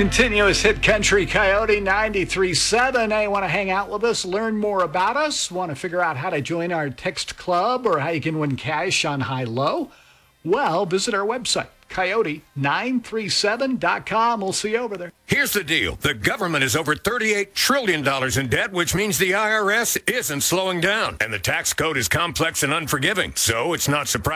Continuous hit country, Coyote 93.7. Hey, want to hang out with us, learn more about us, want to figure out how to join our text club or how you can win cash on high-low? Well, visit our website, coyote937.com. We'll see you over there. Here's the deal. The government is over $38 trillion in debt, which means the IRS isn't slowing down. And the tax code is complex and unforgiving, so it's not surprising